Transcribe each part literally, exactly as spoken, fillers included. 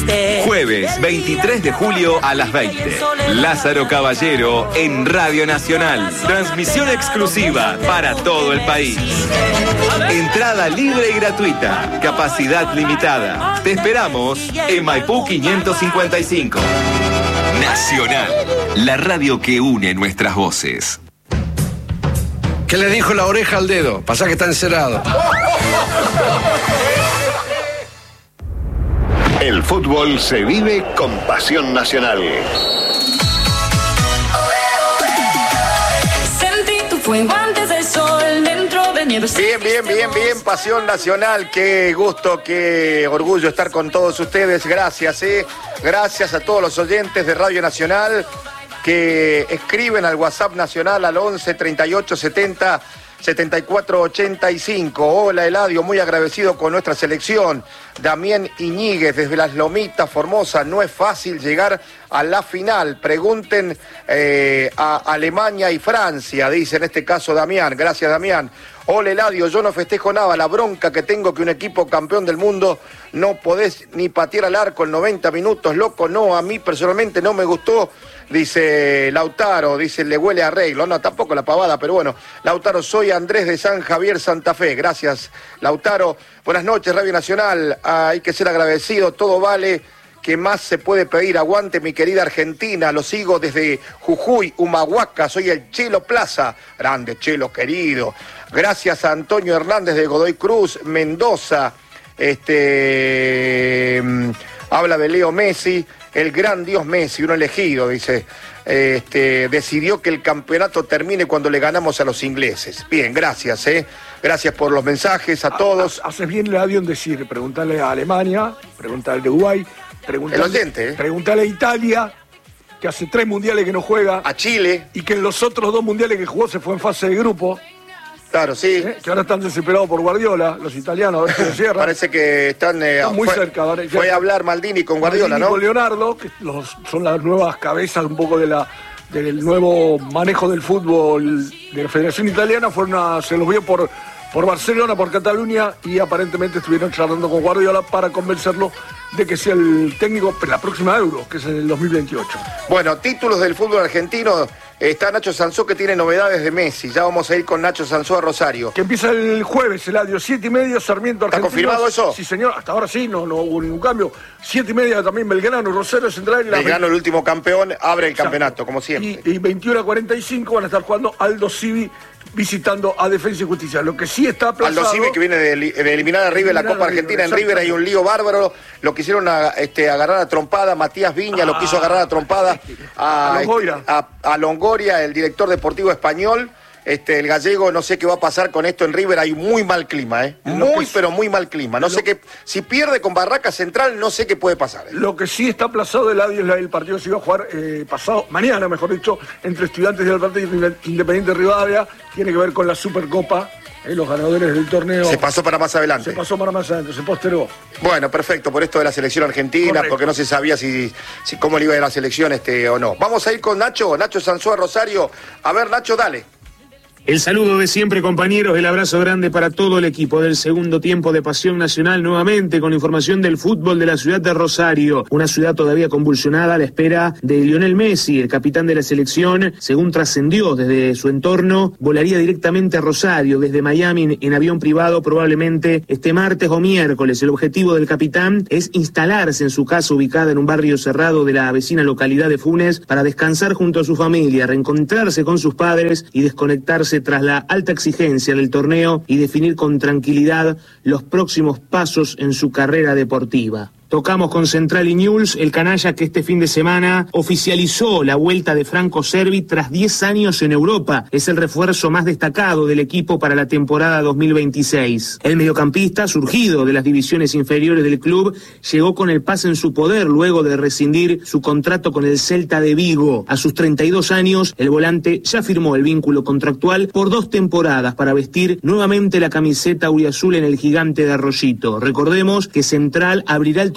Jueves veintitrés de julio a las veinte. Lázaro Caballero en Radio Nacional. Transmisión exclusiva para todo el país. Entrada libre y gratuita. Capacidad limitada. Te esperamos en Maipú quinientos cincuenta y cinco. Nacional. La radio que une nuestras voces. ¿Qué le dijo la oreja al dedo? Pasa que está encerrado. El fútbol se vive con pasión nacional. Sentí tu fuego antes del sol dentro de nieve. Bien, bien, bien, bien, pasión nacional. Qué gusto, qué orgullo estar con todos ustedes. Gracias, eh. Gracias a todos los oyentes de Radio Nacional que escriben al WhatsApp nacional al once treinta y ocho setenta setenta y cuatro ochenta y cinco. Hola Eladio, muy agradecido con nuestra selección. Damián Iñiguez desde Las Lomitas, Formosa. No es fácil llegar a la final. Pregunten eh, a Alemania y Francia, dice en este caso Damián. Gracias Damián. Hola Eladio, yo no festejo nada, la bronca que tengo que un equipo campeón del mundo no podés ni patear al arco en noventa minutos, loco, no, a mí personalmente no me gustó, dice Lautaro, dice le huele a arreglo, no, tampoco la pavada, pero bueno, Lautaro, soy Andrés de San Javier, Santa Fe, gracias Lautaro, buenas noches Radio Nacional, hay que ser agradecido, todo vale. ¿Qué más se puede pedir? Aguante mi querida Argentina, lo sigo desde Jujuy, Humahuaca, soy el Chelo Plaza, grande Chelo querido. Gracias a Antonio Hernández de Godoy Cruz, Mendoza, este habla de Leo Messi, el gran Dios Messi, uno elegido, dice, este, decidió que el campeonato termine cuando le ganamos a los ingleses. Bien, gracias, eh. Gracias por los mensajes a todos. Haces bien el avión decir, preguntarle a Alemania, preguntarle a Uruguay. El oyente, ¿eh? Preguntale a Italia, que hace tres mundiales que no juega. A Chile. Y que en los otros dos mundiales que jugó se fue en fase de grupo. Claro, sí. ¿Eh? Que ahora están desesperados por Guardiola, los italianos, a ver si lo cierran. Parece que están, eh, están muy fue, cerca. Ahora, fue a hablar Maldini con Guardiola, Maldini ¿no? Con Leonardo, que los, son las nuevas cabezas un poco de la del nuevo manejo del fútbol de la Federación Italiana. Fueron a, se los vio por... por Barcelona, por Cataluña, y aparentemente estuvieron charlando con Guardiola para convencerlo de que sea el técnico la próxima Euro, que es en el dos mil veintiocho. Bueno, títulos del fútbol argentino. Está Nacho Sansó, que tiene novedades de Messi. Ya vamos a ir con Nacho Sansó a Rosario. Que empieza el jueves, Eladio, siete y media, Sarmiento Argentino. ¿Está confirmado eso? Sí, señor, hasta ahora sí, no, no hubo ningún cambio. Siete y media también Belgrano, Rosario Central. Belgrano, el último campeón, abre el Exacto. campeonato, como siempre. Y, y veintiuno a cuarenta y cinco van a estar jugando Aldo Civi visitando a Defensa y Justicia. Lo que sí está aplazado... Aldo Civi, que viene de, de eliminar a River la Copa Argentina. En River hay un lío bárbaro. Lo quisieron a, este, agarrar a trompada. Matías Viña ah, lo quiso agarrar a trompada a, a, Longoria. a, a Longoria, el director deportivo español. Este, el gallego, no sé qué va a pasar con esto en River, hay muy mal clima, ¿eh? Muy, pero muy mal clima. No lo... sé qué, si pierde con Barraca Central, no sé qué puede pasar. ¿eh? Lo que sí está aplazado del lado es el partido que se iba a jugar eh, pasado, mañana, mejor dicho, entre Estudiantes del Partido Independiente de Rivadavia, tiene que ver con la Supercopa. Eh, los ganadores del torneo. Se pasó para más adelante. Se pasó para más adelante, se postergó. Bueno, perfecto, por esto de la selección argentina, Correcto. Porque no se sabía si, si cómo le iba a ir a la selección este, o no. Vamos a ir con Nacho, Nacho Sansó a Rosario. A ver, Nacho, dale. El saludo de siempre, compañeros, el abrazo grande para todo el equipo del segundo tiempo de Pasión Nacional, nuevamente con información del fútbol de la ciudad de Rosario, una ciudad todavía convulsionada a la espera de Lionel Messi, el capitán de la selección. Según trascendió desde su entorno, volaría directamente a Rosario desde Miami en avión privado, probablemente este martes o miércoles. El objetivo del capitán es instalarse en su casa ubicada en un barrio cerrado de la vecina localidad de Funes para descansar junto a su familia, reencontrarse con sus padres y desconectarse tras la alta exigencia del torneo y definir con tranquilidad los próximos pasos en su carrera deportiva. Tocamos con Central y Newell's, el canalla que este fin de semana oficializó la vuelta de Franco Cervi tras diez años en Europa. Es el refuerzo más destacado del equipo para la temporada dos mil veintiséis. El mediocampista, surgido de las divisiones inferiores del club, llegó con el pase en su poder luego de rescindir su contrato con el Celta de Vigo. A sus treinta y dos años, el volante ya firmó el vínculo contractual por dos temporadas para vestir nuevamente la camiseta auriazul en el Gigante de Arroyito. Recordemos que Central abrirá el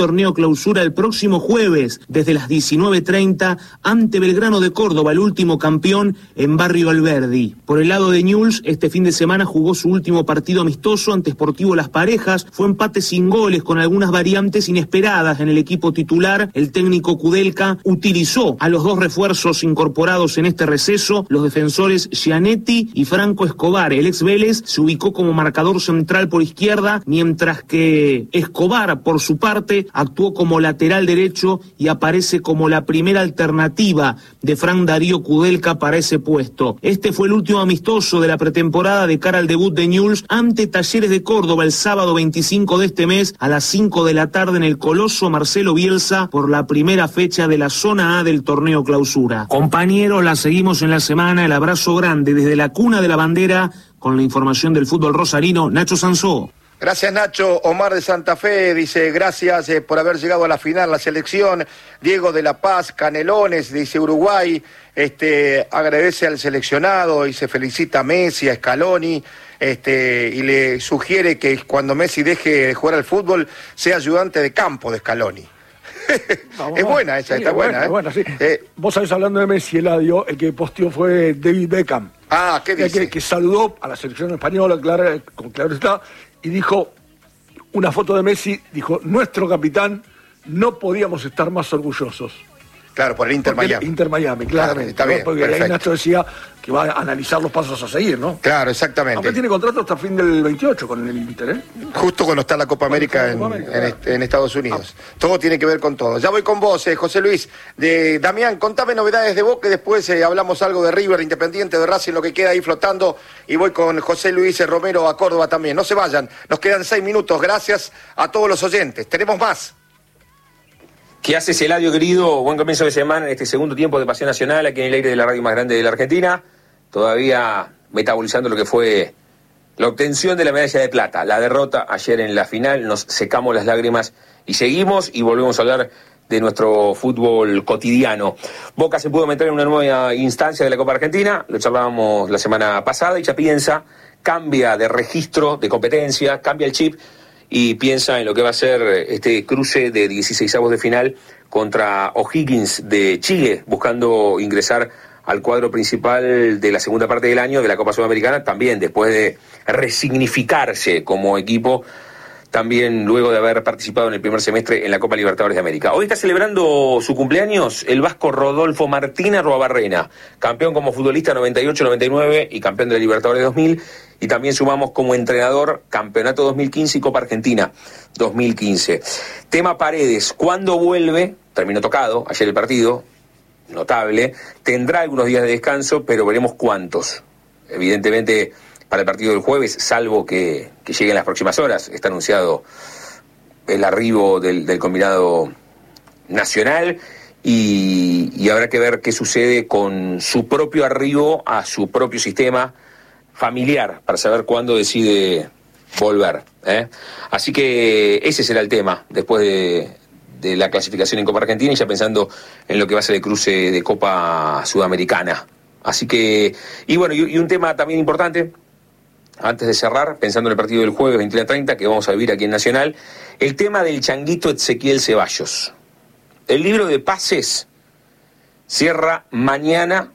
torneo clausura el próximo jueves, desde las diecinueve treinta, ante Belgrano de Córdoba, el último campeón en Barrio Alberdi. Por el lado de Newell's, este fin de semana jugó su último partido amistoso ante Sportivo Las Parejas. Fue empate sin goles con algunas variantes inesperadas en el equipo titular. El técnico Kudelka utilizó a los dos refuerzos incorporados en este receso, los defensores Gianetti y Franco Escobar. El ex Vélez se ubicó como marcador central por izquierda, mientras que Escobar, por su parte, actuó como lateral derecho y aparece como la primera alternativa de Fran Darío Kudelka para ese puesto. Este fue el último amistoso de la pretemporada de cara al debut de Newell's ante Talleres de Córdoba el sábado veinticinco de este mes a las cinco de la tarde en el Coloso Marcelo Bielsa por la primera fecha de la zona A del torneo clausura. Compañeros, la seguimos en la semana. El abrazo grande desde la cuna de la bandera con la información del fútbol rosarino, Nacho Sansó. Gracias, Nacho. Omar de Santa Fe dice, gracias eh, por haber llegado a la final, la selección. Diego de La Paz, Canelones, dice Uruguay, este, agradece al seleccionado y se felicita a Messi, a Scaloni, este, y le sugiere que cuando Messi deje de jugar al fútbol, sea ayudante de campo de Scaloni. Vamos, es buena esa, sí, está buena. buena, ¿eh? buena sí. eh, Vos sabés, hablando de Messi, Eladio, el que posteó fue David Beckham. Ah, ¿qué dice? Que, que saludó a la selección española, claro, con claro está, y dijo, una foto de Messi, dijo, nuestro capitán, no podíamos estar más orgullosos. Claro, por el Inter Porque Miami. El Inter Miami, claramente. Está bien, porque perfecto. ahí Nacho decía que va a analizar los pasos a seguir, ¿no? Claro, exactamente. Aunque tiene contrato hasta fin del veintiocho con el Inter, ¿eh? Justo cuando está la Copa América, en, Copa América, en, claro. en Estados Unidos. Ah. Todo tiene que ver con todo. Ya voy con vos, eh, José Luis. De Damián, contame novedades de Boca, y después eh, hablamos algo de River, Independiente, de Racing, lo que queda ahí flotando. Y voy con José Luis eh, Romero a Córdoba también. No se vayan, nos quedan seis minutos. Gracias a todos los oyentes. Tenemos más. ¿Qué haces, Eladio, querido? Buen comienzo de semana en este segundo tiempo de Pasión Nacional, aquí en el aire de la radio más grande de la Argentina. Todavía metabolizando lo que fue la obtención de la medalla de plata. La derrota ayer en la final, nos secamos las lágrimas y seguimos y volvemos a hablar de nuestro fútbol cotidiano. Boca se pudo meter en una nueva instancia de la Copa Argentina, lo charlábamos la semana pasada, y ya piensa, cambia de registro, de competencia, cambia el chip, y piensa en lo que va a ser este cruce de dieciseisavos de final contra O'Higgins de Chile, buscando ingresar al cuadro principal de la segunda parte del año de la Copa Sudamericana, también después de resignificarse como equipo, también luego de haber participado en el primer semestre en la Copa Libertadores de América. Hoy está celebrando su cumpleaños el vasco Rodolfo Martín Arruabarrena, campeón como futbolista noventa y ocho noventa y nueve y campeón de la Libertadores dos mil, y también sumamos como entrenador campeonato dos mil quince y Copa Argentina dos mil quince. Tema Paredes, ¿cuándo vuelve? Terminó tocado ayer el partido, notable, tendrá algunos días de descanso, pero veremos cuántos. Evidentemente, para el partido del jueves, salvo que, que llegue en las próximas horas, está anunciado el arribo del, del combinado nacional, y, y habrá que ver qué sucede con su propio arribo a su propio sistema familiar, para saber cuándo decide volver, ¿eh? Así que ese será el tema, después de, de la clasificación en Copa Argentina, y ya pensando en lo que va a ser el cruce de Copa Sudamericana. Así que, y bueno, y, y un tema también importante, antes de cerrar, pensando en el partido del jueves veintiuno a treinta, que vamos a vivir aquí en Nacional, el tema del changuito Ezequiel Ceballos. El libro de pases cierra mañana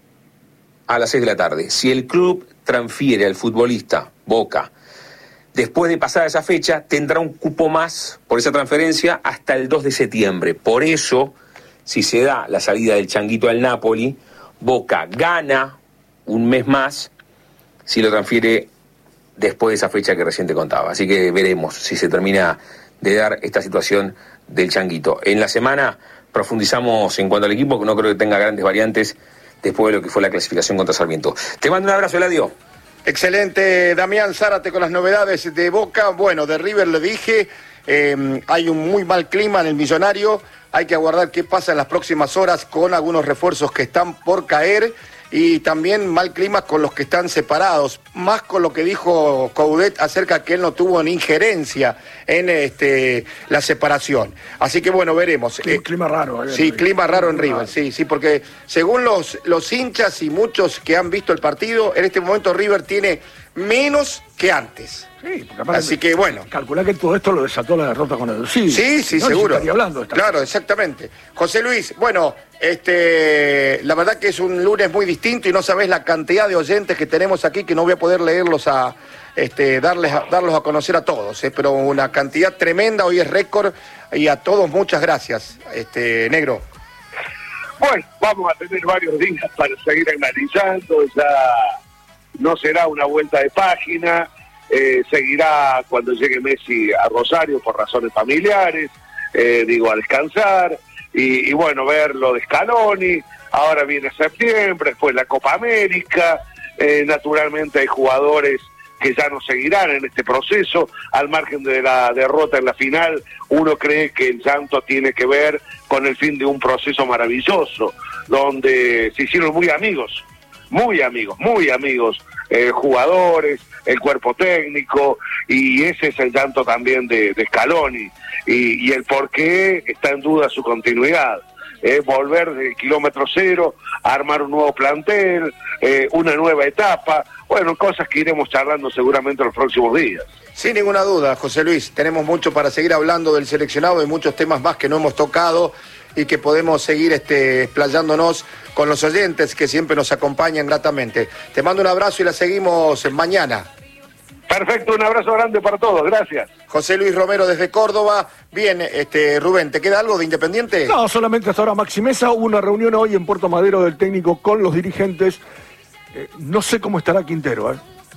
a las seis de la tarde. Si el club transfiere al futbolista Boca después de pasar esa fecha, tendrá un cupo más por esa transferencia hasta el dos de septiembre. Por eso, si se da la salida del changuito al Napoli, Boca gana un mes más si lo transfiere después de esa fecha que recién te contaba. Así que veremos si se termina de dar esta situación del changuito. En la semana profundizamos en cuanto al equipo, que no creo que tenga grandes variantes después de lo que fue la clasificación contra Sarmiento. Te mando un abrazo, Eladio. Excelente, Damián Zárate, con las novedades de Boca. Bueno, de River le dije, eh, hay un muy mal clima en el Millonario, hay que aguardar qué pasa en las próximas horas con algunos refuerzos que están por caer, y también mal clima con los que están separados, más con lo que dijo Coudet acerca que él no tuvo ni injerencia en este la separación. Así que bueno, veremos. Clima, eh, clima raro. Eh, sí, River. clima raro en River, sí, sí, porque según los, los hinchas y muchos que han visto el partido, en este momento River tiene menos que antes. Sí, porque aparte, así que bueno. Calcula que todo esto lo desató la derrota con el sí. Sí, sí, no, seguro. Estaría hablando esta claro, exactamente. José Luis, bueno, este, la verdad que es un lunes muy distinto y no sabés la cantidad de oyentes que tenemos aquí que no voy a poder leerlos a, este, darles a, darlos a conocer a todos, eh, pero una cantidad tremenda, hoy es récord y a todos muchas gracias, este, Negro. Bueno, vamos a tener varios días para seguir analizando, ya no será una vuelta de página, eh, seguirá cuando llegue Messi a Rosario por razones familiares, eh, digo, a descansar, y, y bueno, ver lo de Scaloni, ahora viene septiembre, después la Copa América, eh, naturalmente hay jugadores que ya no seguirán en este proceso, al margen de la derrota en la final, uno cree que el llanto tiene que ver con el fin de un proceso maravilloso, donde se hicieron muy amigos, muy amigos, muy amigos, eh, jugadores, el cuerpo técnico, y ese es el llanto también de, de Scaloni, y, y el por qué está en duda su continuidad. Eh, volver de kilómetro cero, armar un nuevo plantel, eh, una nueva etapa, bueno, cosas que iremos charlando seguramente en los próximos días. Sin ninguna duda, José Luis, tenemos mucho para seguir hablando del seleccionado y muchos temas más que no hemos tocado y que podemos seguir este, explayándonos con los oyentes que siempre nos acompañan gratamente. Te mando un abrazo y la seguimos mañana. Perfecto, un abrazo grande para todos, gracias. José Luis Romero desde Córdoba. Bien, este, Rubén, ¿te queda algo de Independiente? No, solamente hasta ahora Maxi Mesa. Hubo una reunión hoy en Puerto Madero del técnico con los dirigentes. Eh, no sé cómo estará Quintero, ¿eh?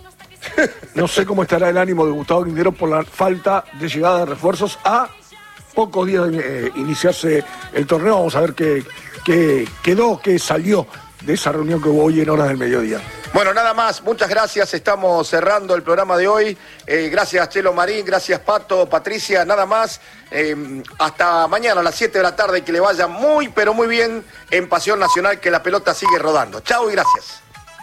No sé cómo estará el ánimo de Gustavo Quintero por la falta de llegada de refuerzos a pocos días de eh, iniciarse el torneo. Vamos a ver qué, qué quedó, qué salió de esa reunión que hubo hoy en horas del mediodía. Bueno, nada más, muchas gracias, estamos cerrando el programa de hoy. Eh, gracias Chelo Marín, gracias Pato, Patricia, nada más. Eh, hasta mañana a las siete de la tarde, que le vaya muy, pero muy bien en Pasión Nacional, que la pelota sigue rodando. Chao y gracias.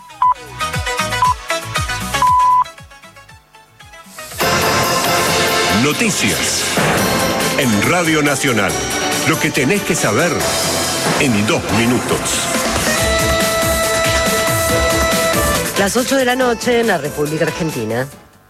Noticias en Radio Nacional. Lo que tenés que saber en dos minutos. Las ocho de la noche en la República Argentina.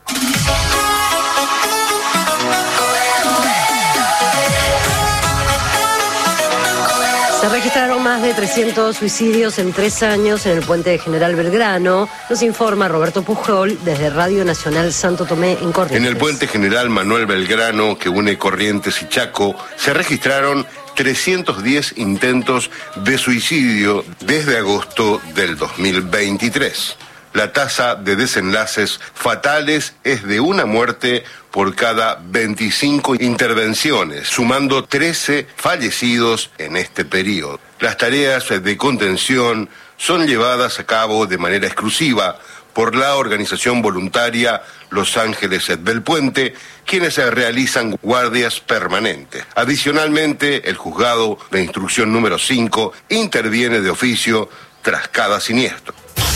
Se registraron más de trescientos suicidios en tres años en el puente de General Belgrano, nos informa Roberto Pujol desde Radio Nacional Santo Tomé en Corrientes. En el puente General Manuel Belgrano, que une Corrientes y Chaco, se registraron trescientos diez intentos de suicidio desde agosto del dos mil veintitrés. La tasa de desenlaces fatales es de una muerte por cada veinticinco intervenciones, sumando trece fallecidos en este periodo. Las tareas de contención son llevadas a cabo de manera exclusiva por la organización voluntaria Los Ángeles del Puente, quienes realizan guardias permanentes. Adicionalmente, el juzgado de instrucción número cinco interviene de oficio tras cada siniestro.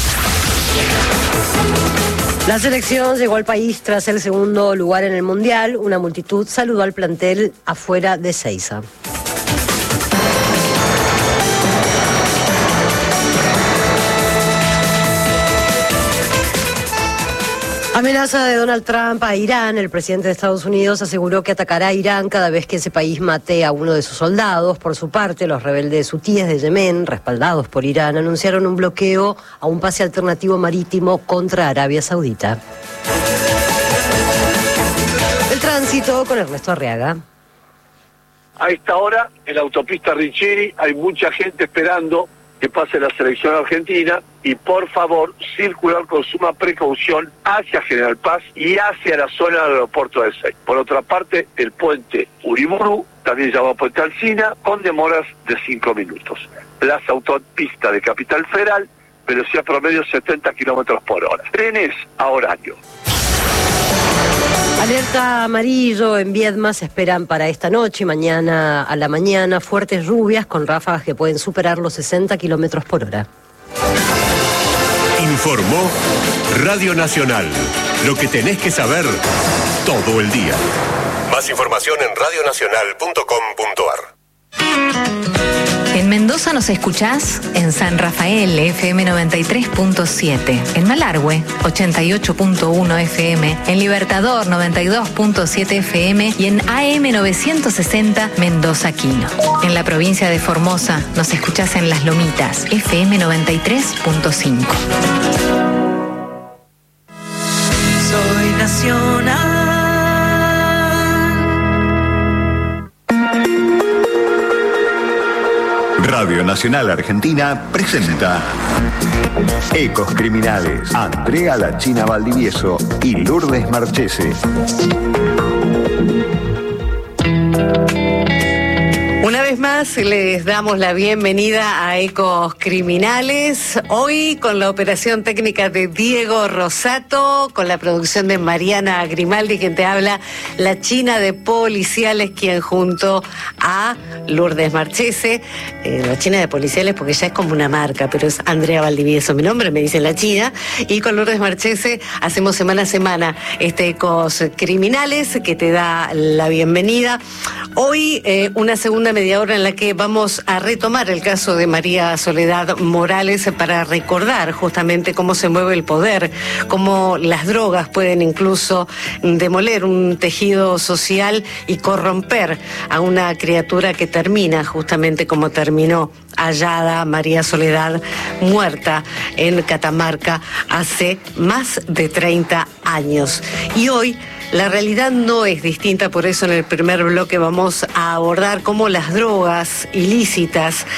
La selección llegó al país tras el segundo lugar en el Mundial. Una multitud saludó al plantel afuera de Seiza. Amenaza de Donald Trump a Irán. El presidente de Estados Unidos aseguró que atacará a Irán cada vez que ese país mate a uno de sus soldados. Por su parte, los rebeldes hutíes de Yemen, respaldados por Irán, anunciaron un bloqueo a un pase alternativo marítimo contra Arabia Saudita. El tránsito con Ernesto Arriaga. A esta hora, en la autopista Riccieri, hay mucha gente esperando que pase la selección argentina y por favor circular con suma precaución hacia General Paz y hacia la zona del aeropuerto de Ezeiza. Por otra parte, el puente Uriburu, también llamado Puente Alsina, con demoras de cinco minutos. Las autopistas de Capital Federal, velocidad promedio setenta kilómetros por hora. Trenes a horario. Alerta amarillo en Viedma se esperan para esta noche y mañana a la mañana fuertes lluvias con ráfagas que pueden superar los sesenta kilómetros por hora. Informó Radio Nacional. Lo que tenés que saber todo el día. Más información en radio nacional punto com punto a r. En Mendoza. Mendoza nos escuchás en San Rafael, F M noventa y tres punto siete, en Malargüe, ochenta y ocho punto uno F M, en Libertador, noventa y dos punto siete F M y en A M novecientos sesenta Mendoza Quino. En la provincia de Formosa nos escuchás en Las Lomitas, F M noventa y tres punto cinco. Soy nacional. Radio Nacional Argentina presenta Ecos Criminales. Andrea La China Valdivieso y Lourdes Marchese. Una vez más les damos la bienvenida a Ecos Criminales, hoy con la operación técnica de Diego Rosato, con la producción de Mariana Grimaldi, quien te habla, La China de Policiales, quien junto a Lourdes Marchese, eh, La China de Policiales porque ya es como una marca, pero es Andrea Valdivieso mi nombre, me dicen La China, y con Lourdes Marchese hacemos semana a semana este Ecos Criminales que te da la bienvenida. Hoy eh, una segunda media hora en la que vamos a retomar el caso de María Soledad Morales para recordar justamente cómo se mueve el poder, cómo las drogas pueden incluso demoler un tejido social y corromper a una criatura que termina justamente como terminó hallada María Soledad muerta en Catamarca hace más de treinta años. Y hoy la realidad no es distinta, por eso en el primer bloque vamos a abordar cómo las drogas ilícitas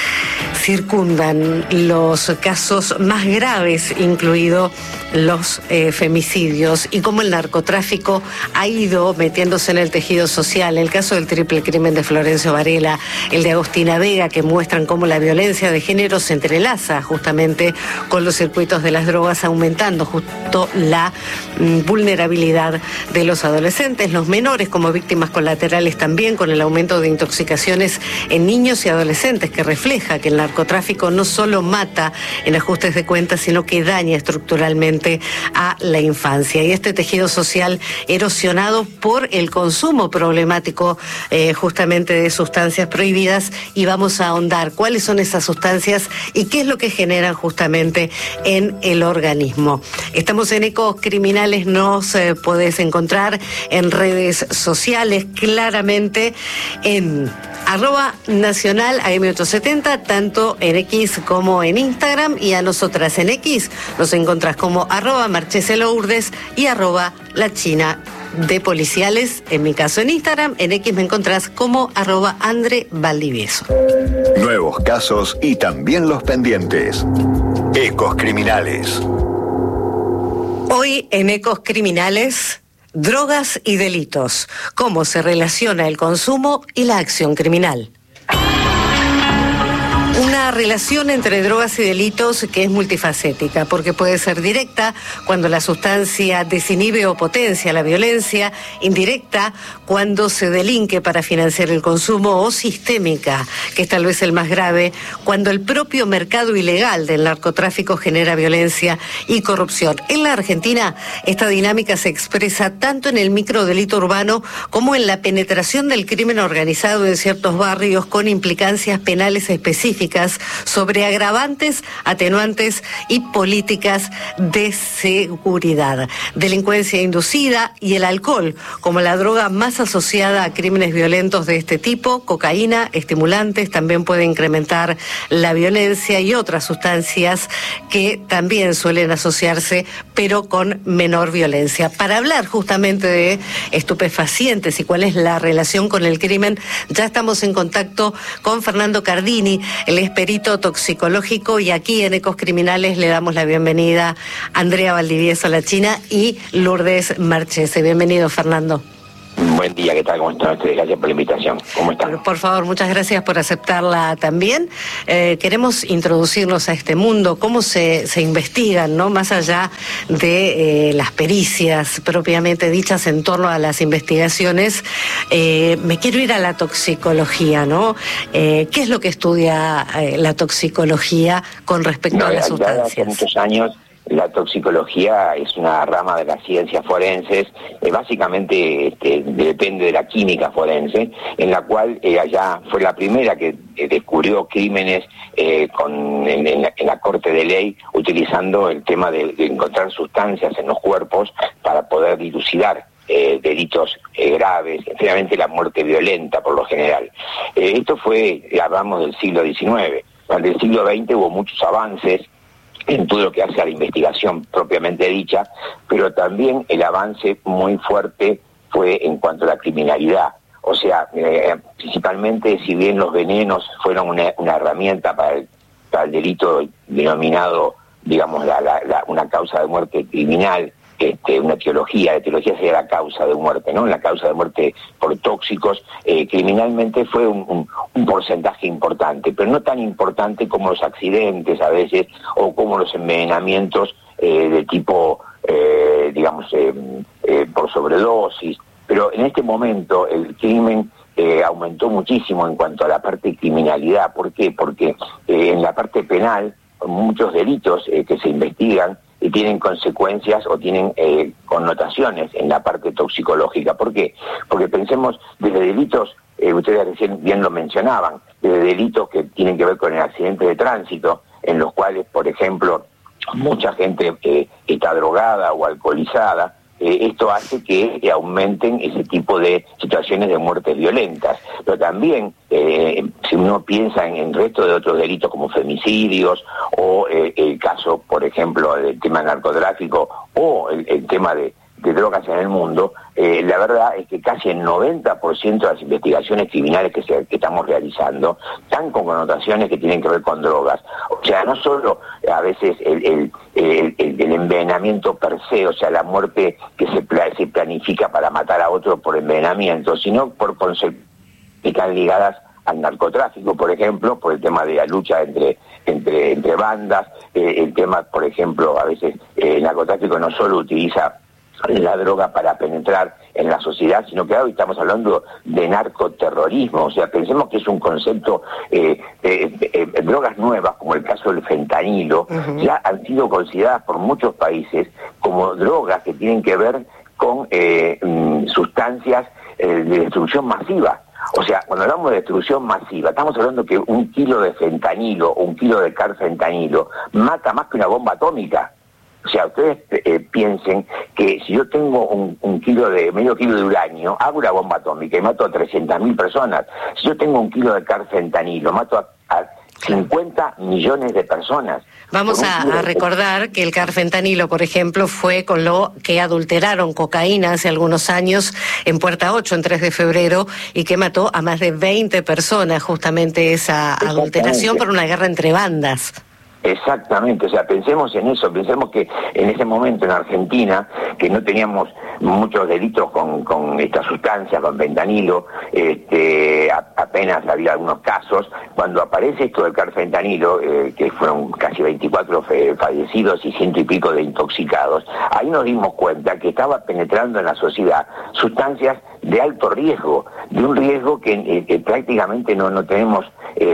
circundan los casos más graves, incluidos los eh, femicidios, y cómo el narcotráfico ha ido metiéndose en el tejido social. El caso del triple crimen de Florencio Varela, el de Agostina Vega, que muestran cómo la violencia de género se entrelaza justamente con los circuitos de las drogas, aumentando justo la mm, vulnerabilidad de los adolescentes, los menores como víctimas colaterales también, con el aumento de intoxicaciones en niños y adolescentes, que refleja que el narcotráfico no solo mata en ajustes de cuentas, sino que daña estructuralmente a la infancia. Y este tejido social erosionado por el consumo problemático eh, justamente de sustancias prohibidas, y vamos a ahondar cuáles son esas sustancias y qué es lo que generan justamente en el organismo. Estamos en Ecos Criminales, nos eh, podés encontrar en redes sociales, claramente en arroba nacional A M ochocientos setenta, tanto en X como en Instagram, y a nosotras en X nos encontrás como arroba Marchese Lourdes y arroba La China de Policiales, en mi caso en Instagram. En X me encontrás como arroba Andre Valdivieso. Nuevos casos y también los pendientes. Ecos Criminales. Hoy en Ecos Criminales, drogas y delitos, cómo se relaciona el consumo y la acción criminal. Una relación entre drogas y delitos que es multifacética, porque puede ser directa cuando la sustancia desinhibe o potencia la violencia, indirecta cuando se delinque para financiar el consumo, o sistémica, que es tal vez el más grave, cuando el propio mercado ilegal del narcotráfico genera violencia y corrupción. En la Argentina, esta dinámica se expresa tanto en el microdelito urbano como en la penetración del crimen organizado en ciertos barrios, con implicancias penales específicas sobre agravantes, atenuantes y políticas de seguridad. Delincuencia inducida y el alcohol como la droga más asociada a crímenes violentos de este tipo. Cocaína, estimulantes, también puede incrementar la violencia, y otras sustancias que también suelen asociarse pero con menor violencia. Para hablar justamente de estupefacientes y cuál es la relación con el crimen, ya estamos en contacto con Fernando Cardini, el es perito toxicológico, y aquí en Ecos Criminales le damos la bienvenida a Andrea Valdivieso, La China, y Lourdes Marchese. Bienvenido, Fernando. Buen día, ¿qué tal? ¿Cómo están ustedes? Gracias por la invitación. ¿Cómo están? Por, por favor, muchas gracias por aceptarla también. Eh, queremos introducirnos a este mundo, cómo se, se investigan, ¿no? Más allá de eh, las pericias propiamente dichas en torno a las investigaciones, eh, me quiero ir a la toxicología, ¿no? Eh, ¿Qué es lo que estudia eh, la toxicología con respecto no, a las sustancias? Hace muchos años la toxicología es una rama de las ciencias forenses, eh, básicamente este, depende de la química forense, en la cual ella ya fue la primera que eh, descubrió crímenes eh, con, en, en, la, en la Corte de Ley, utilizando el tema de, de encontrar sustancias en los cuerpos para poder dilucidar Eh, delitos eh, graves, finalmente la muerte violenta por lo general. Eh, esto fue, hablamos del siglo diecinueve. Durante el siglo veinte hubo muchos avances en todo lo que hace a la investigación propiamente dicha, pero también el avance muy fuerte fue en cuanto a la criminalidad. O sea, eh, principalmente, si bien los venenos fueron una, una herramienta para el, para el delito denominado, digamos, la, la, la, una causa de muerte criminal, Este, una etiología, la etiología sería la causa de muerte, ¿no? La causa de muerte por tóxicos, eh, criminalmente fue un, un, un porcentaje importante, pero no tan importante como los accidentes a veces, o como los envenenamientos eh, de tipo, eh, digamos, eh, eh, por sobredosis. Pero en este momento el crimen eh, aumentó muchísimo en cuanto a la parte de criminalidad. ¿Por qué? Porque eh, en la parte penal, muchos delitos eh, que se investigan, y tienen consecuencias o tienen eh, connotaciones en la parte toxicológica. ¿Por qué? Porque pensemos desde delitos, eh, ustedes recién bien lo mencionaban, desde delitos que tienen que ver con el accidente de tránsito, en los cuales, por ejemplo, mucha gente eh, está drogada o alcoholizada. Eh, esto hace que eh, aumenten ese tipo de situaciones de muertes violentas. Pero también, eh, si uno piensa en el resto de otros delitos como femicidios, o eh, el caso, por ejemplo, del tema narcotráfico, o el, el tema de, de drogas en el mundo, eh, la verdad es que casi el noventa por ciento de las investigaciones criminales que, se, que estamos realizando están con connotaciones que tienen que ver con drogas. O sea, no solo a veces el, el, el, el, el envenenamiento per se, o sea, la muerte que se, pla- se planifica para matar a otro por envenenamiento, sino por consecuencias que están ligadas al narcotráfico, por ejemplo, por el tema de la lucha entre entre, entre bandas, eh, el tema, por ejemplo, a veces eh, el narcotráfico no solo utiliza la droga para penetrar en la sociedad, sino que hoy estamos hablando de narcoterrorismo. O sea, pensemos que es un concepto, eh, eh, eh, drogas nuevas, como el caso del fentanilo, uh-huh. ya han sido consideradas por muchos países como drogas que tienen que ver con eh, mm, sustancias eh, de destrucción masiva. O sea, cuando hablamos de destrucción masiva, estamos hablando que un kilo de fentanilo o un kilo de carfentanilo mata más que una bomba atómica. O sea, ustedes eh, piensen que si yo tengo un, un kilo de, medio kilo de uranio, hago una bomba atómica y mato a trescientas mil personas. Si yo tengo un kilo de carfentanilo, mato a, a cincuenta millones de personas. Vamos a, a recordar que el carfentanilo, por ejemplo, fue con lo que adulteraron cocaína hace algunos años en Puerta ocho, en tres de febrero, y que mató a más de veinte personas, justamente esa adulteración por una guerra entre bandas. Exactamente, o sea, pensemos en eso, pensemos que en ese momento en Argentina, que no teníamos muchos delitos con, con esta sustancia, con fentanilo, este, a, apenas había algunos casos, cuando aparece esto del carfentanilo, eh, que fueron casi veinticuatro fe, fallecidos y ciento y pico de intoxicados, ahí nos dimos cuenta que estaba penetrando en la sociedad sustancias de alto riesgo, de un riesgo que, eh, que prácticamente no, no tenemos eh,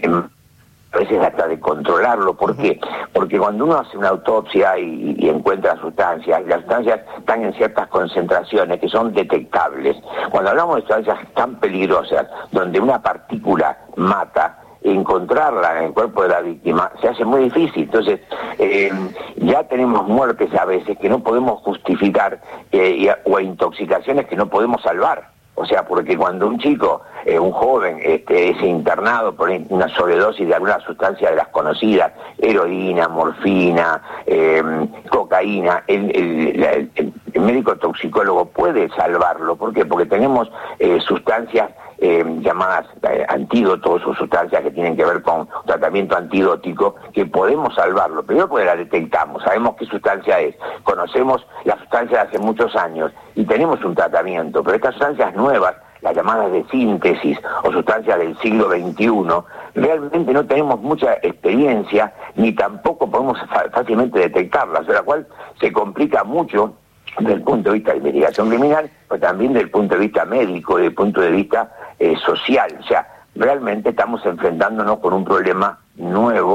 a veces hasta de controlarlo. ¿Por qué? Porque cuando uno hace una autopsia y, y encuentra sustancias, las sustancias están en ciertas concentraciones que son detectables. Cuando hablamos de sustancias tan peligrosas, donde una partícula mata, encontrarla en el cuerpo de la víctima se hace muy difícil. Entonces, eh, ya tenemos muertes a veces que no podemos justificar eh, y, o intoxicaciones que no podemos salvar. O sea, porque cuando un chico, eh, un joven, este, es internado por una sobredosis de alguna sustancia de las conocidas, heroína, morfina, eh, cocaína, el, el, el, el médico toxicólogo puede salvarlo. ¿Por qué? Porque tenemos eh, sustancias eh, llamadas eh, antídotos o sustancias que tienen que ver con tratamiento antidótico, que podemos salvarlo. Primero porque la detectamos, sabemos qué sustancia es, conocemos la sustancia de hace muchos años y tenemos un tratamiento, pero estas sustancias nuevas, las llamadas de síntesis o sustancias del siglo veintiuno, realmente no tenemos mucha experiencia ni tampoco podemos fácilmente detectarlas, de la cual se complica mucho desde el punto de vista de investigación criminal, pero también desde el punto de vista médico, desde el punto de vista eh, social. O sea, realmente estamos enfrentándonos con un problema nuevo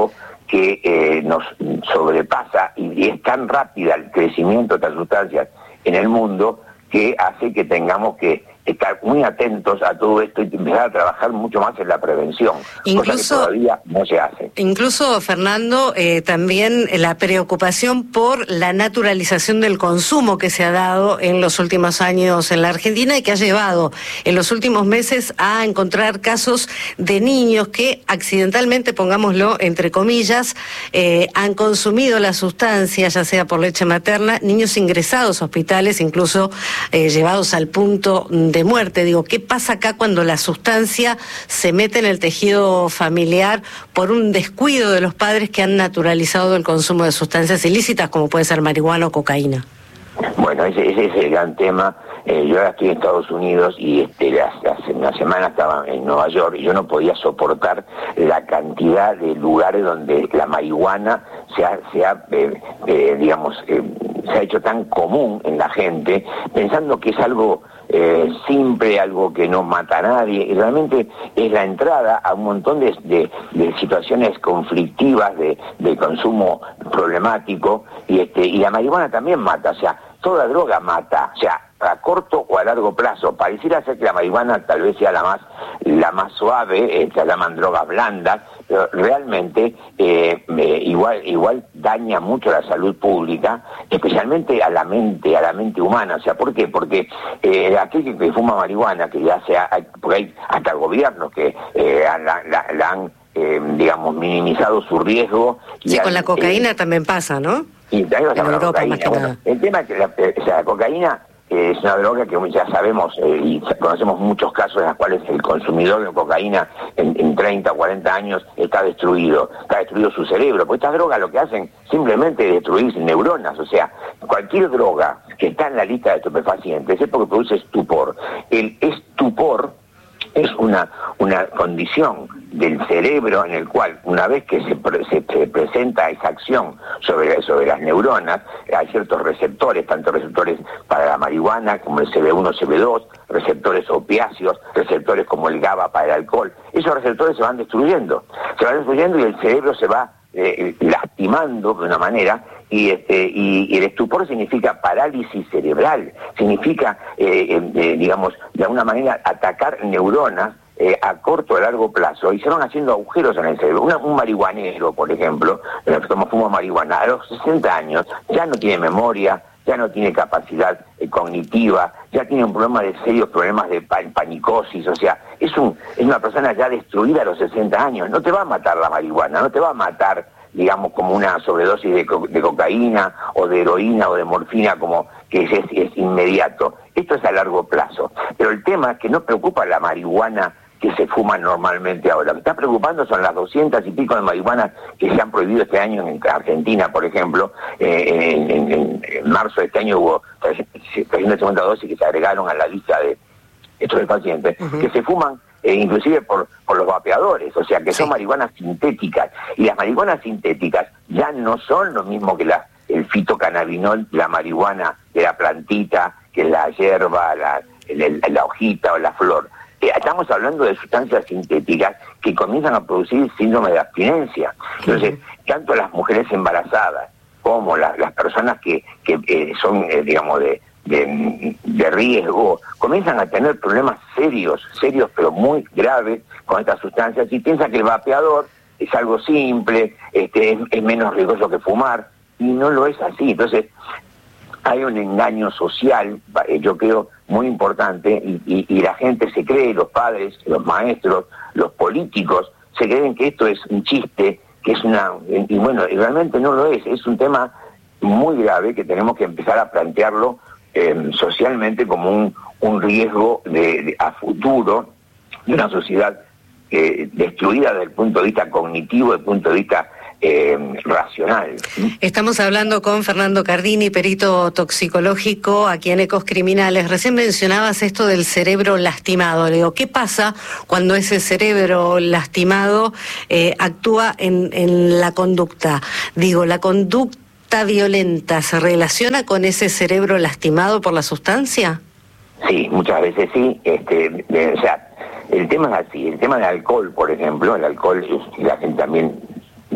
que eh, nos sobrepasa y, y es tan rápida el crecimiento de estas sustancias en el mundo que hace que tengamos que estar muy atentos a todo esto y empezar a trabajar mucho más en la prevención, incluso, cosa que todavía no se hace. Incluso, Fernando, eh, también la preocupación por la naturalización del consumo que se ha dado en los últimos años en la Argentina y que ha llevado en los últimos meses a encontrar casos de niños que accidentalmente, pongámoslo entre comillas, eh, han consumido la sustancia, ya sea por leche materna, niños ingresados a hospitales, incluso eh, llevados al punto de muerte. Digo, ¿qué pasa acá cuando la sustancia se mete en el tejido familiar por un descuido de los padres que han naturalizado el consumo de sustancias ilícitas como puede ser marihuana o cocaína? Bueno, ese, ese es el gran tema. Eh, yo ahora estoy en Estados Unidos y este, hace una semana estaba en Nueva York y yo no podía soportar la cantidad de lugares donde la marihuana se ha, se ha eh, eh, digamos, eh, se ha hecho tan común en la gente, pensando que es algo eh, simple, algo que no mata a nadie, y realmente es la entrada a un montón de, de, de situaciones conflictivas, de, de consumo problemático, y, este, y la marihuana también mata, o sea, toda droga mata, o sea, a corto o a largo plazo. Pareciera ser que la marihuana tal vez sea la más la más suave, eh, se llaman drogas blandas, pero realmente eh, eh, igual igual daña mucho la salud pública, especialmente a la mente, a la mente humana. O sea, ¿por qué? Porque eh, aquel que, que fuma marihuana, que ya sea, porque hay hasta gobiernos que eh, la, la, la han, eh, digamos, minimizado su riesgo. Y sí, han, con la cocaína eh, también pasa, ¿no? Y también en Europa, cocaína. más que Bueno, nada. el tema es que la, eh, o sea, la cocaína es una droga que ya sabemos eh, y conocemos muchos casos en los cuales el consumidor de cocaína en, en treinta o cuarenta años está destruido, está destruido su cerebro, porque estas drogas lo que hacen simplemente es destruir neuronas, o sea, cualquier droga que está en la lista de estupefacientes es porque produce estupor. El estupor es una, una condición del cerebro en el cual, una vez que se, pre, se, se presenta esa acción sobre, sobre las neuronas, hay ciertos receptores, tanto receptores para la marihuana como el C B uno, C B dos, receptores opiáceos, receptores como el GABA para el alcohol. Esos receptores se van destruyendo, se van destruyendo y el cerebro se va eh, lastimando de una manera. Y, este, y, y el estupor significa parálisis cerebral, significa, eh, eh, digamos, de alguna manera atacar neuronas eh, a corto o a largo plazo, y se van haciendo agujeros en el cerebro. Una, un marihuanero, por ejemplo, como fuma marihuana, a los sesenta años ya no tiene memoria, ya no tiene capacidad eh, cognitiva, ya tiene un problema de serios problemas de pan, panicosis, o sea, es, un, es una persona ya destruida a los sesenta años. No te va a matar la marihuana, no te va a matar, digamos, como una sobredosis de, co de cocaína o de heroína o de morfina, como que es, es, es inmediato. Esto es a largo plazo. Pero el tema es que no preocupa la marihuana que se fuma normalmente ahora. Lo que está preocupando son las doscientas y pico de marihuanas que se han prohibido este año en Argentina, por ejemplo. Eh, en, en, en, en marzo de este año hubo trescientas cincuenta dosis que se agregaron a la lista de estos pacientes, uh-huh. que se fuman Eh, inclusive por, por los vapeadores, o sea que son sí. marihuanas sintéticas, y las marihuanas sintéticas ya no son lo mismo que la, el fitocannabinol, la marihuana de la plantita, que la hierba, la, el, la hojita o la flor. Eh, estamos hablando de sustancias sintéticas que comienzan a producir síndrome de abstinencia. Entonces, uh-huh. tanto las mujeres embarazadas como la, las personas que, que eh, son, eh, digamos, de De, de riesgo, comienzan a tener problemas serios, serios pero muy graves con estas sustancias, y piensan que el vapeador es algo simple, este, es, es menos riesgoso que fumar, y no lo es así. Entonces hay un engaño social, yo creo, muy importante, y, y, y la gente se cree, los padres, los maestros, los políticos, se creen que esto es un chiste, que es una... y bueno, realmente no lo es, es un tema muy grave que tenemos que empezar a plantearlo Eh, socialmente como un, un riesgo de, de, a futuro de una sociedad eh, destruida desde el punto de vista cognitivo, desde el punto de vista eh, racional. Estamos hablando con Fernando Cardini, perito toxicológico aquí en Ecos Criminales. Recién mencionabas esto del cerebro lastimado. Le digo, ¿qué pasa cuando ese cerebro lastimado eh, actúa en, en la conducta? Digo, la conducta violenta se relaciona con ese cerebro lastimado por la sustancia? Sí, muchas veces sí. Este, de, o sea, el tema es así. El tema del alcohol, por ejemplo, el alcohol, la gente también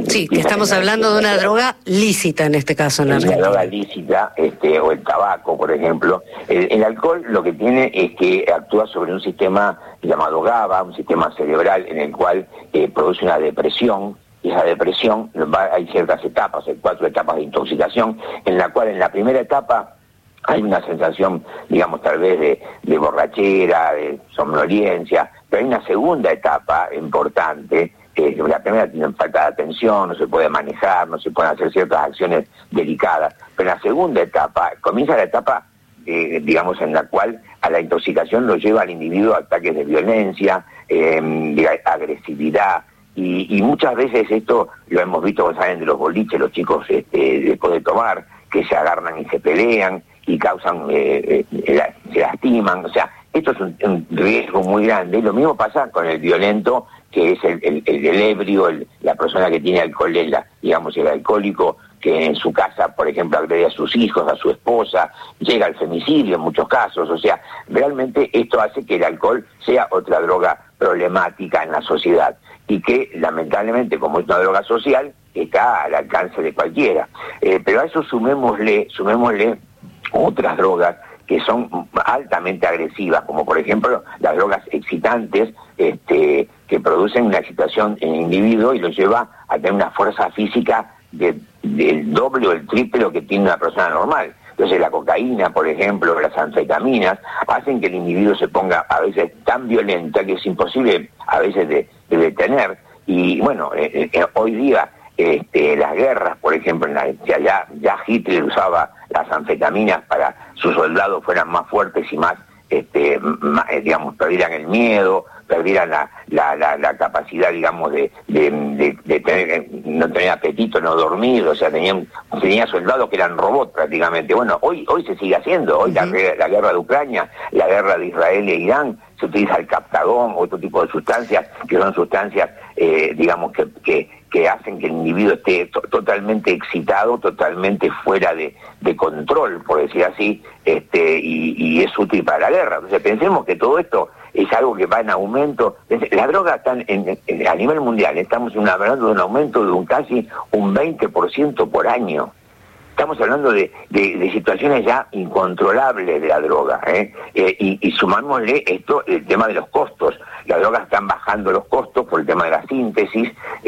Sí, que estamos hablando de una droga lícita en este caso en Una Argentina. droga lícita, este, o el tabaco, por ejemplo. El, el alcohol lo que tiene es que actúa sobre un sistema llamado GABA, un sistema cerebral en el cual eh, produce una depresión. Y esa depresión, va, hay ciertas etapas, hay cuatro etapas de intoxicación, en la cual en la primera etapa hay una sensación, digamos, tal vez de, de borrachera, de somnolencia, pero hay una segunda etapa importante. Eh, la primera tiene falta de atención, no se puede manejar, no se pueden hacer ciertas acciones delicadas, pero en la segunda etapa comienza la etapa, eh, digamos, en la cual a la intoxicación lo lleva al individuo a ataques de violencia, eh, de agresividad, y, y muchas veces esto lo hemos visto cuando salen de los boliches, los chicos este, después de tomar, que se agarran y se pelean y causan, eh, eh, se lastiman, o sea, esto es un, un riesgo muy grande. Lo mismo pasa con el violento, que es el, el, el, el ebrio, el, la persona que tiene alcohol, la, digamos, el alcohólico, que en su casa, por ejemplo, agrede a sus hijos, a su esposa, llega al femicidio en muchos casos. O sea, realmente esto hace que el alcohol sea otra droga problemática en la sociedad y que, lamentablemente, como es una droga social, está al alcance de cualquiera. Eh, pero a eso sumémosle, sumémosle otras drogas que son altamente agresivas, como por ejemplo las drogas excitantes, este, que producen una excitación en el individuo y lo lleva a tener una fuerza física de, del doble o el triple lo que tiene una persona normal. Entonces la cocaína, por ejemplo, las anfetaminas, hacen que el individuo se ponga a veces tan violenta que es imposible a veces de, de detener. Y bueno, eh, eh, hoy día este, las guerras, por ejemplo, en la, ya, ya Hitler usaba las anfetaminas para sus soldados fueran más fuertes y más, este, más, digamos, perdieran el miedo, perdieran la, la, la, la capacidad, digamos, de, de, de, de tener, no tener apetito, no dormir, o sea, tenían, tenía soldados que eran robots prácticamente. Bueno, hoy hoy se sigue haciendo, hoy uh-huh. la, la guerra de Ucrania, la guerra de Israel e Irán, se utiliza el captagón, otro tipo de sustancias, que son sustancias, eh, digamos, que, que, que hacen que el individuo esté to- totalmente excitado, totalmente fuera de, de control, por decir así, este, y, y es útil para la guerra. Entonces pensemos que todo esto es algo que va en aumento. Las drogas están en, en, a nivel mundial, estamos hablando de un aumento de un casi un veinte por ciento por año. Estamos hablando de, de, de situaciones ya incontrolables de la droga, ¿eh? Eh, y, y sumámosle esto, el tema de los costos. Las drogas están bajando los costos por el tema de la síntesis.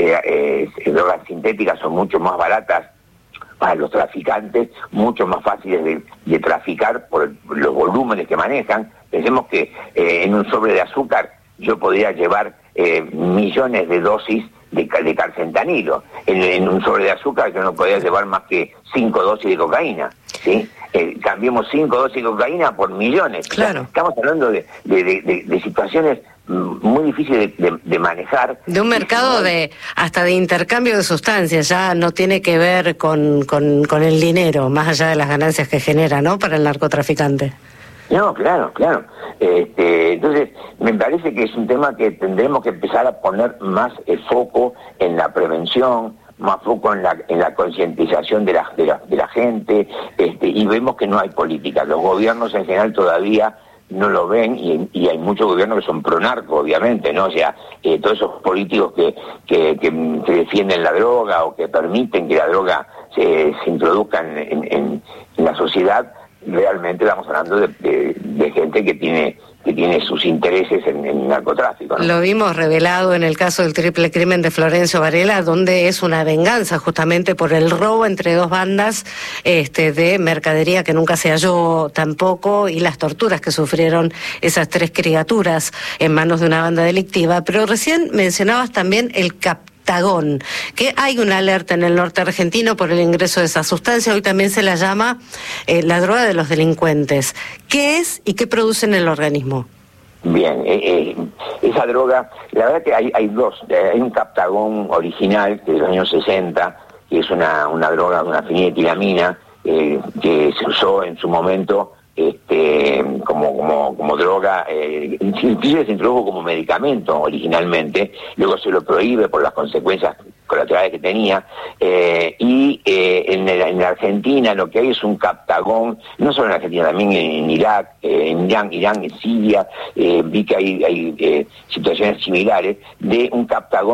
Eh, eh, drogas sintéticas son mucho más baratas para los traficantes, mucho más fáciles de, de traficar por los volúmenes que manejan. Pensemos que eh, en un sobre de azúcar yo podría llevar eh, millones de dosis de, de carfentanilo. En, en un sobre de azúcar yo no podría llevar más que cinco dosis de cocaína, ¿sí? Eh, cambiemos cinco dosis de cocaína por millones. Claro. O sea, estamos hablando de, de, de, de, de situaciones muy difíciles de, de, de manejar. De un mercado de hasta de intercambio de sustancias, ya no tiene que ver con, con, con el dinero, más allá de las ganancias que genera, ¿no?, para el narcotraficante. No, claro, claro. Este, entonces, me parece que es un tema que tendremos que empezar a poner más el foco en la prevención, más foco en la, en la concientización de la, de la, de la gente, este, y vemos que no hay política. Los gobiernos en general todavía no lo ven, y, y hay muchos gobiernos que son pro-narco, obviamente, ¿no? O sea, eh, todos esos políticos que, que, que, que defienden la droga o que permiten que la droga se, se introduzca en, en, en la sociedad, realmente estamos hablando de, de, de gente que tiene que tiene sus intereses en el narcotráfico, ¿no? Lo vimos revelado en el caso del triple crimen de Florencio Varela, donde es una venganza justamente por el robo entre dos bandas este, de mercadería que nunca se halló tampoco, y las torturas que sufrieron esas tres criaturas en manos de una banda delictiva. Pero recién mencionabas también el capitán Tagón, que hay una alerta en el norte argentino por el ingreso de esa sustancia. Hoy también se la llama eh, la droga de los delincuentes. ¿Qué es y qué produce en el organismo? Bien, eh, eh, esa droga, la verdad que hay, hay dos. Hay un captagón original de los años sesenta, que es una, una droga, una feniletilamina, eh, que se usó en su momento este como como como droga, eh, inclusive se introdujo como medicamento originalmente, luego se lo prohíbe por las consecuencias colaterales que tenía, eh, y eh, en, el, en la Argentina lo que hay es un captagón, no solo en Argentina, también en, en Irak, eh, en Irán, Irán, en Siria, eh, vi que hay, hay eh, situaciones similares de un captagón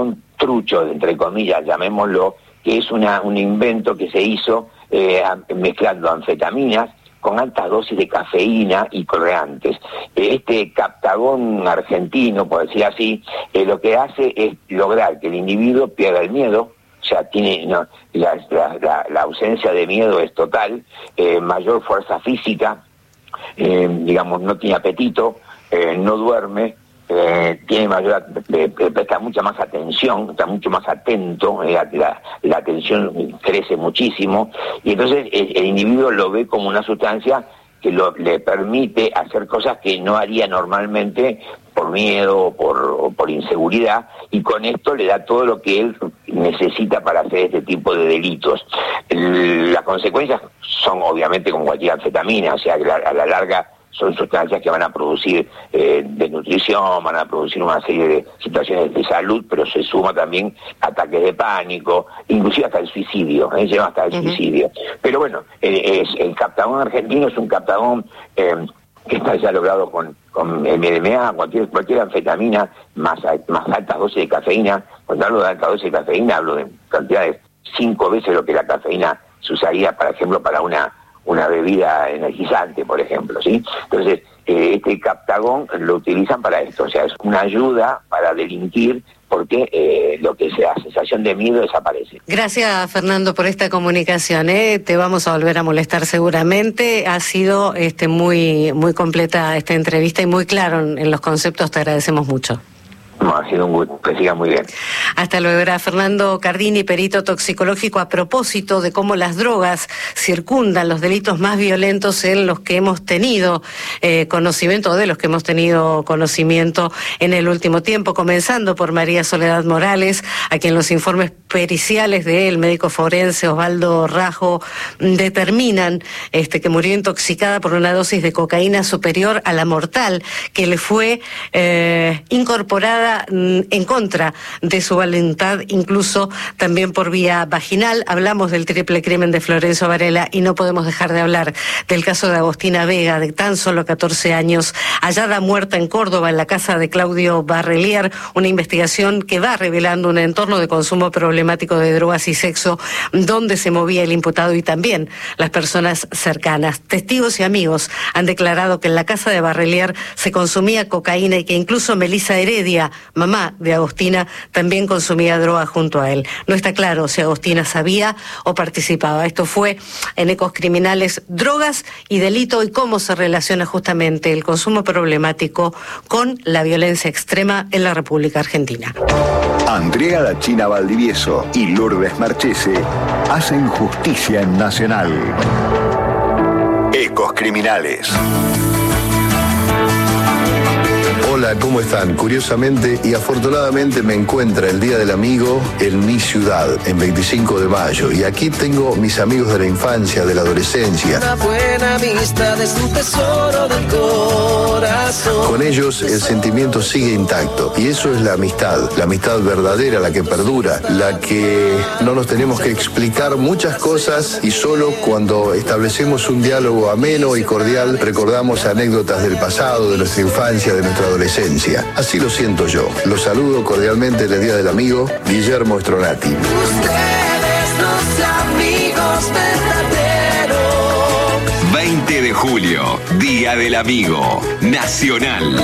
trucho, entre comillas, llamémoslo, que es una, un invento que se hizo eh, mezclando anfetaminas con altas dosis de cafeína y colorantes. Este Captagón argentino, por decir así, eh, lo que hace es lograr que el individuo pierda el miedo, o sea, tiene no, la, la, la, la ausencia de miedo es total, eh, mayor fuerza física, eh, digamos, no tiene apetito, eh, no duerme, eh, tiene mayor, eh, presta mucha más atención, está mucho más atento, eh, la, la atención crece muchísimo, y entonces el, el individuo lo ve como una sustancia que lo, le permite hacer cosas que no haría normalmente por miedo o por, o por inseguridad, y con esto le da todo lo que él necesita para hacer este tipo de delitos. El, las consecuencias son obviamente como cualquier anfetamina, o sea, que la, a la larga son sustancias que van a producir eh, desnutrición, van a producir una serie de situaciones de salud, pero se suma también ataques de pánico, inclusive hasta el suicidio, ¿eh? Lleva hasta el uh-huh. suicidio. Pero bueno, eh, es, el Captagón argentino es un Captagón eh, que está ya logrado con, con M D M A, cualquier, cualquier anfetamina, más, más altas dosis de cafeína. Cuando hablo de altas dosis de cafeína, hablo de cantidades cinco veces lo que la cafeína se usaría, por ejemplo, para una una bebida energizante, por ejemplo, ¿sí? Entonces, eh, este Captagón lo utilizan para esto, o sea, es una ayuda para delinquir, porque eh, lo que sea sensación de miedo desaparece. Gracias, Fernando, por esta comunicación, ¿eh? Te vamos a volver a molestar seguramente. Ha sido este muy muy completa esta entrevista y muy claro en, en los conceptos. Te agradecemos mucho. No, ha sido un gusto, que siga muy bien. Hasta luego. Era Fernando Cardini, perito toxicológico, a propósito de cómo las drogas circundan los delitos más violentos en los que hemos tenido eh, conocimiento, de los que hemos tenido conocimiento en el último tiempo, comenzando por María Soledad Morales, a quien los informes periciales del médico forense Osvaldo Rajo determinan este, que murió intoxicada por una dosis de cocaína superior a la mortal que le fue eh, incorporada en contra de su voluntad, incluso también por vía vaginal. Hablamos del triple crimen de Florencio Varela y no podemos dejar de hablar del caso de Agostina Vega, de tan solo catorce años, hallada muerta en Córdoba, en la casa de Claudio Barrelier, una investigación que va revelando un entorno de consumo problemático de drogas y sexo, donde se movía el imputado y también las personas cercanas. Testigos y amigos han declarado que en la casa de Barrelier se consumía cocaína y que incluso Melissa Heredia, mamá de Agostina, también consumía droga junto a él. No está claro si Agostina sabía o participaba. Esto fue en Ecos Criminales, drogas y delito, y cómo se relaciona justamente el consumo problemático con la violencia extrema en la República Argentina. Andrea La China Valdivieso y Lourdes Marchese hacen justicia en Nacional. Ecos Criminales. Hola, ¿cómo están? Curiosamente y afortunadamente me encuentra el Día del Amigo en mi ciudad, en veinticinco de mayo. Y aquí tengo mis amigos de la infancia, de la adolescencia. Una buena amistad es un tesoro del corazón. Con ellos el sentimiento sigue intacto. Y eso es la amistad, la amistad verdadera, la que perdura, la que no nos tenemos que explicar muchas cosas y solo cuando establecemos un diálogo ameno y cordial recordamos anécdotas del pasado, de nuestra infancia, de nuestra adolescencia. Así lo siento yo. Los saludo cordialmente en el Día del Amigo, Guillermo Stronati. Ustedes los amigos verdaderos. veinte de julio, Día del Amigo Nacional.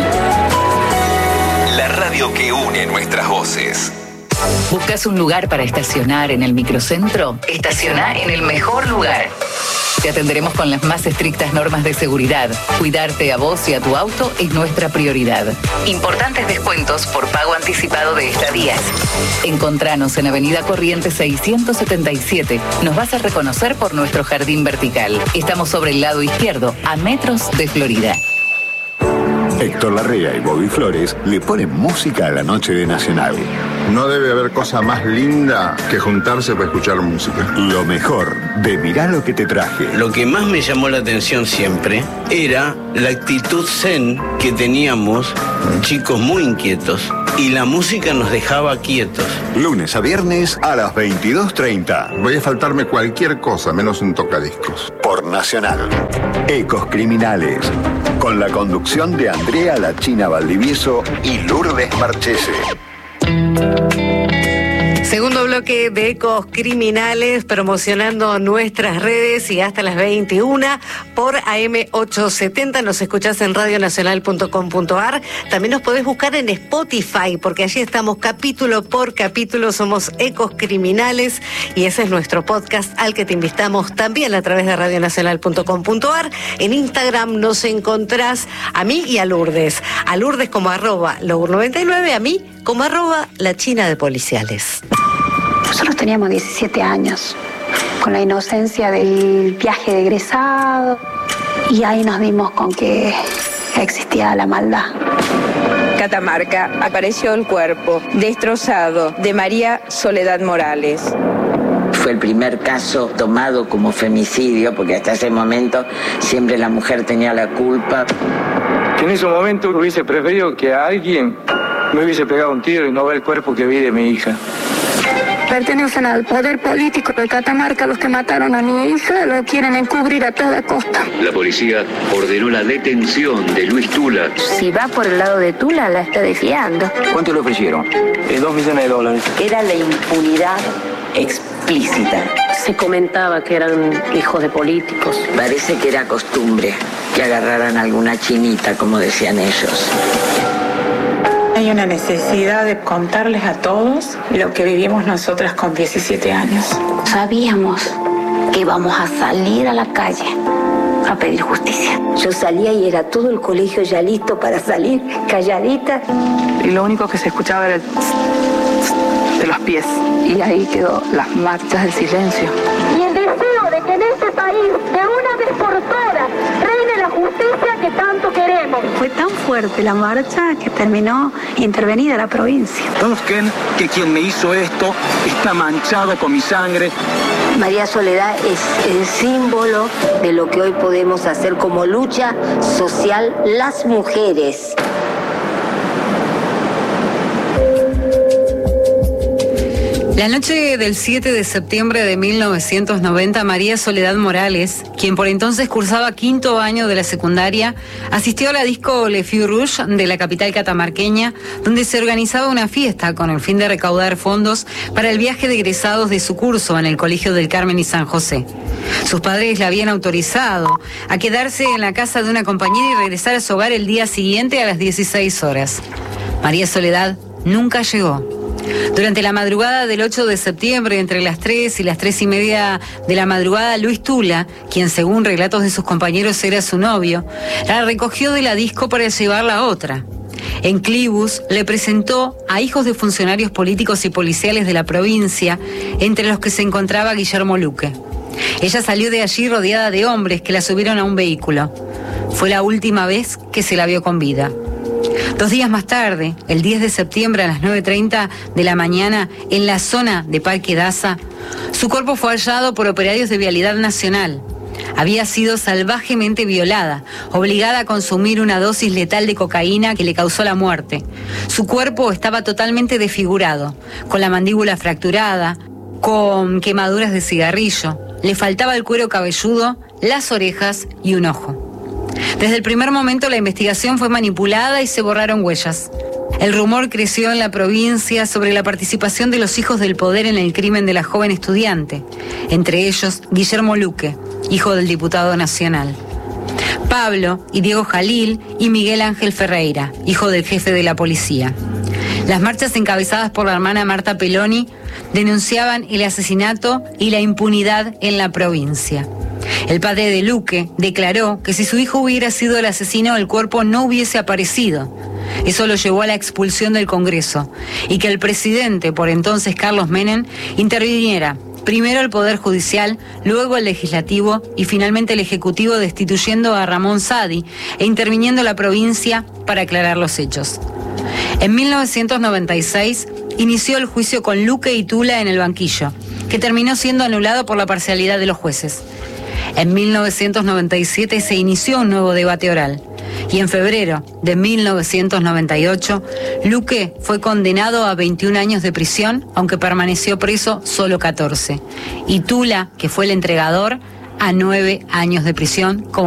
La radio que une nuestras voces. ¿Buscas un lugar para estacionar en el microcentro? Estaciona en el mejor lugar. Te atenderemos con las más estrictas normas de seguridad. Cuidarte a vos y a tu auto es nuestra prioridad. Importantes descuentos por pago anticipado de estadías. Encontranos en Avenida Corrientes seiscientos setenta y siete. Nos vas a reconocer por nuestro jardín vertical. Estamos sobre el lado izquierdo, a metros de Florida. Héctor Larrea y Bobby Flores le ponen música a la noche de Nacional. No debe haber cosa más linda que juntarse para escuchar música. Lo mejor de Mirá lo que te traje. Lo que más me llamó la atención siempre era la actitud zen que teníamos, chicos muy inquietos, y la música nos dejaba quietos. Lunes a viernes a las veintidós treinta. Voy a faltarme cualquier cosa, menos un tocadiscos. Por Nacional. Ecos Criminales. Con la conducción de Andrea La China Valdivieso y Lourdes Marchese. Segundo bloque de Ecos Criminales, promocionando nuestras redes y hasta las veintiuna por A M ochocientos setenta. Nos escuchás en radio nacional punto com punto a r. También nos podés buscar en Spotify, porque allí estamos capítulo por capítulo. Somos Ecos Criminales y ese es nuestro podcast al que te invitamos también a través de radio nacional punto com punto a r. En Instagram nos encontrás a mí y a Lourdes. A Lourdes como arroba lour noventa y nueve, a mí como arroba la China de Policiales. Nosotros teníamos diecisiete años, con la inocencia del viaje de egresado, y ahí nos dimos con que existía la maldad. Catamarca, apareció el cuerpo destrozado de María Soledad Morales. Fue el primer caso tomado como femicidio, porque hasta ese momento siempre la mujer tenía la culpa. En ese momento hubiese preferido que a alguien me hubiese pegado un tiro y no ver el cuerpo que vi de mi hija. Pertenecen al poder político de Catamarca. Los que mataron a mi hija lo quieren encubrir a toda costa. La policía ordenó la detención de Luis Tula. Si va por el lado de Tula, la está desviando. ¿Cuánto le ofrecieron? Eh, dos millones de dólares. Era la impunidad explícita. Se comentaba que eran hijos de políticos. Parece que era costumbre que agarraran alguna chinita, como decían ellos. Hay una necesidad de contarles a todos lo que vivimos nosotras con diecisiete años. Sabíamos que íbamos a salir a la calle a pedir justicia. Yo salía y era todo el colegio ya listo para salir, calladita. Y lo único que se escuchaba era el de los pies. Y ahí quedó las marchas del silencio. Y el deseo de que en este país, de una vez por todas, reine la justicia que tanto queremos. Fue tan fuerte la marcha que terminó intervenida la provincia. Busquen que quien me hizo esto está manchado con mi sangre. María Soledad es el símbolo de lo que hoy podemos hacer como lucha social las mujeres. La noche del siete de septiembre de mil novecientos noventa, María Soledad Morales, quien por entonces cursaba quinto año de la secundaria, asistió a la disco Le Feu Rouge de la capital catamarqueña, donde se organizaba una fiesta con el fin de recaudar fondos para el viaje de egresados de su curso en el Colegio del Carmen y San José. Sus padres la habían autorizado a quedarse en la casa de una compañera y regresar a su hogar el día siguiente a las dieciséis horas. María Soledad nunca llegó. Durante la madrugada del ocho de septiembre, entre las tres y las tres y media de la madrugada, Luis Tula, quien según relatos de sus compañeros era su novio, la recogió de la disco para llevarla a otra. En Clibus le presentó a hijos de funcionarios políticos y policiales de la provincia, entre los que se encontraba Guillermo Luque. Ella salió de allí rodeada de hombres que la subieron a un vehículo. Fue la última vez que se la vio con vida. Dos días más tarde, el diez de septiembre a las nueve treinta de la mañana, en la zona de Parque Daza, su cuerpo fue hallado por operarios de Vialidad Nacional. Había sido salvajemente violada, obligada a consumir una dosis letal de cocaína que le causó la muerte. Su cuerpo estaba totalmente desfigurado, con la mandíbula fracturada, con quemaduras de cigarrillo. Le faltaba el cuero cabelludo, las orejas y un ojo. Desde el primer momento la investigación fue manipulada y se borraron huellas. El rumor creció en la provincia sobre la participación de los hijos del poder en el crimen de la joven estudiante, entre ellos Guillermo Luque, hijo del diputado nacional, Pablo y Diego Jalil y Miguel Ángel Ferreira, hijo del jefe de la policía. Las marchas encabezadas por la hermana Marta Peloni denunciaban el asesinato y la impunidad en la provincia. El padre de Luque declaró que si su hijo hubiera sido el asesino, el cuerpo no hubiese aparecido. Eso lo llevó a la expulsión del Congreso y que el presidente, por entonces Carlos Menem, interviniera primero el Poder Judicial, luego el Legislativo y finalmente el Ejecutivo, destituyendo a Ramón Sadi e interviniendo la provincia para aclarar los hechos. En mil novecientos noventa y seis inició el juicio con Luque y Tula en el banquillo, que terminó siendo anulado por la parcialidad de los jueces. En mil novecientos noventa y siete se inició un nuevo debate oral y en febrero de mil novecientos noventa y ocho Luque fue condenado a veintiún años de prisión, aunque permaneció preso solo catorce, y Tula, que fue el entregador, a nueve años de prisión como